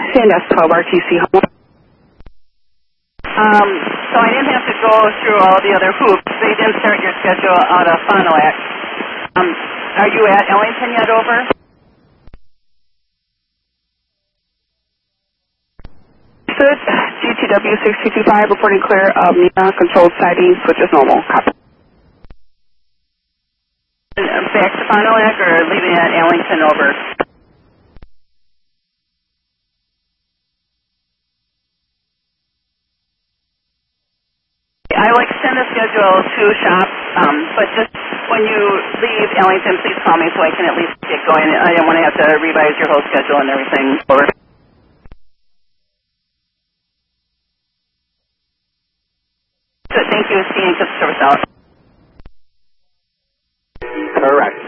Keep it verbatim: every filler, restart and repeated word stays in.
and that's twelve R T C. Um, so I didn't have to go through all the other hoops. They didn't start your schedule out of Fond du Lac. Um, are you at Ellington yet, over? Good. G T W six two two five reporting clear of Nina, controlled sighting, switch is normal. Copy. Back to Fond du Lac or leaving at Ellington, over? I will extend the schedule to shop, um, but just when you leave Ellington, please call me so I can at least get going. I don't want to have to revise your whole schedule and everything. Over. Good, thank you. Seeing service out. Correct.